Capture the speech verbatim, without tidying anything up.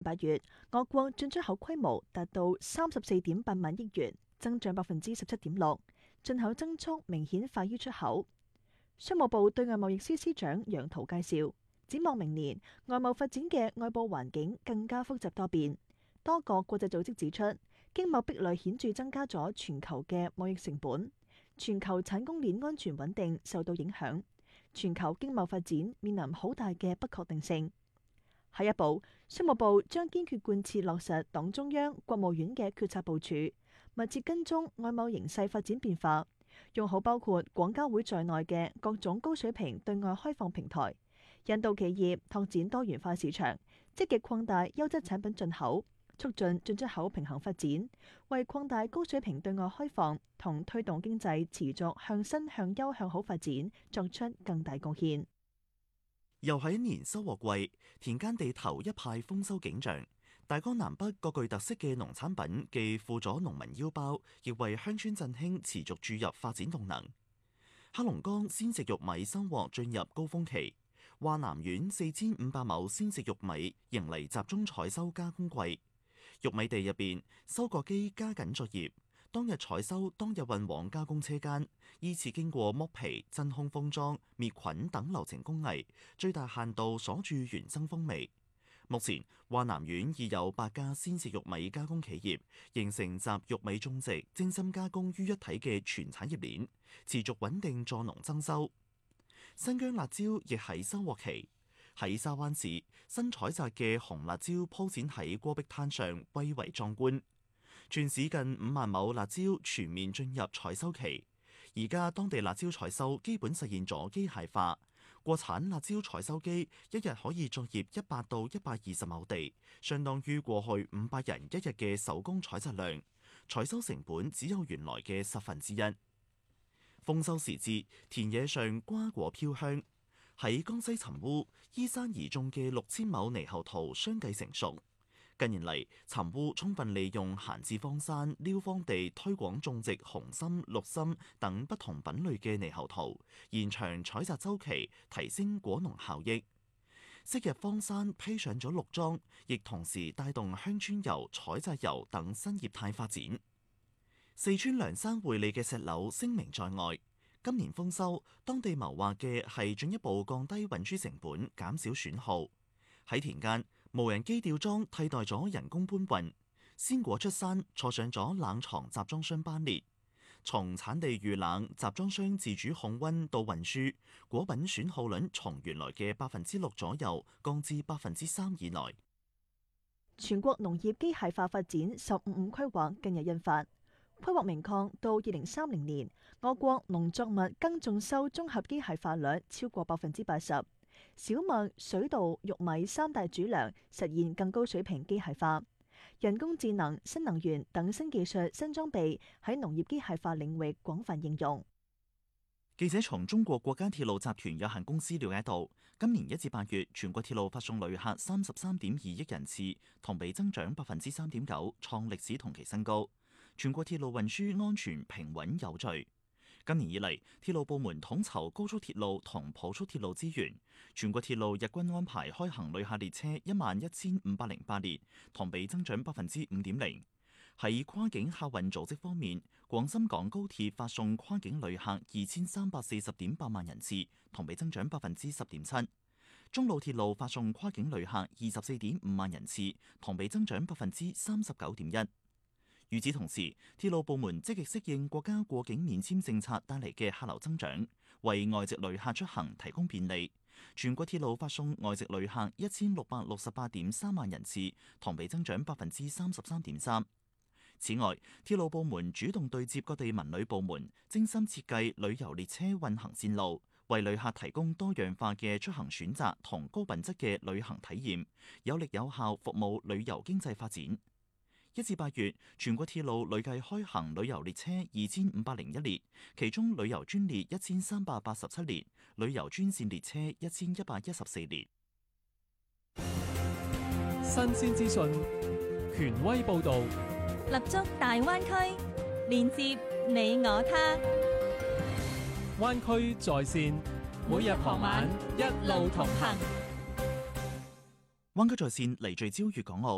八月，我國進出口規模達到三十四點八萬億元，增長百分之十七點六，進口增速明顯快於出口。商務部對外貿易司司長楊濤介紹，展望明年外貿發展嘅外部環境更加複雜多變。多個國際組織指出，經貿壁壘顯著增加咗全球嘅貿易成本，全球產供鏈安全穩定受到影響，全球經貿發展面臨好大嘅不確定性。下一步，商務部將堅決貫徹落實黨中央、國務院嘅決策部署，密切跟蹤外貿形勢發展變化，用好包括廣交會在內嘅各種高水平對外開放平台，引導企業拓展多元化市場，積極擴大優質產品進口，促進進出口平衡發展，為擴大高水平對外開放同推動經濟持續向新向優向好發展作出更大貢獻。 又係一年收穫季，田間地頭一派豐收景象。大江南北各具特色嘅農產品既富咗農民腰包，亦為鄉村振興持續注入發展動能。黑龍江鮮食玉米收穫進入高峰期，華南縣四千五百畝鮮食玉米迎嚟集中採收加工季。玉米地入邊，收割機加緊作業，當日採收，當日運往加工車間，依次經過剝皮、真空封裝、滅菌等流程工藝，最大限度鎖住原生風味。目前，華南縣已有八家鮮食玉米加工企業，形成集玉米種植、精心加工於一體嘅全產業鏈，持續穩定助農增收。新疆辣椒亦喺收穫期。喺沙灣市，新採摘嘅紅辣椒鋪展喺戈壁灘上，蔚為壯觀。全市近五萬畝辣椒全面進入採收期，而家當地辣椒採收基本實現咗機械化。國產辣椒採收機一日可以作業一百到一百二十畝地，相當於過去五百人一日嘅手工採摘量。採收成本只有原來嘅十分之一。豐收時節，田野上瓜果飄香。喺江西尋烏，依山而種嘅六千畝獼猴桃相繼成熟。近年嚟，尋烏充分利用閒置荒山、撩荒地推廣種植紅心、綠心等不同品類嘅獼猴桃，延長採摘週期，提升果農效益。昔日荒山披上咗綠裝，亦同時帶動鄉村遊、採摘遊等新業態發展。四川涼山匯利嘅石榴聲名在外。今年豐收，當地謀劃嘅係進一步降低運輸成本，減少損耗。喺田間，無人機吊裝替代咗人工搬運，鮮果出山坐上咗冷藏集裝箱班列。從產地預冷、集裝箱自主控溫到運輸，果品損耗率從原來嘅百分之六左右降至百分之三以內。 全國農業機械化發展十五五規劃近日印發。規劃明確，到二零三零年，我國農作物耕種收綜合機械化率超過百分之八十，小麥、水稻、玉米三大主糧實現更高水平機械化，人工智能、新能源等新技術、新裝備喺農業機械化領域廣泛應用。 記者從中國國家鐵路集團有限公司了解到，今年一至八月，全國鐵路發送旅客三十三點二億人次，同比增長百分之三點九，創歷史同期新高。全國鐵路運輸安全平穩有序。今年以嚟，鐵路部門統籌高速鐵路同普速鐵路資源，全國鐵路日均安排開行旅客列車一萬一千五百零八列，同比增長百分之五點零。喺跨境客運組織方面，廣深港高鐵發送跨境旅客二千三百四十點八萬人次，同比增長百分之十點七。中老鐵路發送跨境旅客二十四點五萬人次，同比增長百分之三十九點一。與此同時，鐵路部門積極適應國家過境免簽政策帶嚟嘅客流增長，為外籍旅客出行提供便利。全國鐵路發送外籍旅客一千六百六十八點三萬人次，同比增長百分之三十三點三。此外，鐵路部門主動對接各地文旅部門，精心設計旅遊列車運行線路，為旅客提供多樣化嘅出行選擇同高品質嘅旅行體驗，有力有效服務旅遊經濟發展。一至八月，全國鐵路累計開行旅遊列車二千五百零一列，其中旅遊專列一千三百八十七列，旅遊專線列車一千一百一十四列。 新鮮資訊，權威報導， 立足大灣區，連接你我他。 灣區在線，每日傍晚一路同行。 灣區在線嚟聚焦粵港澳。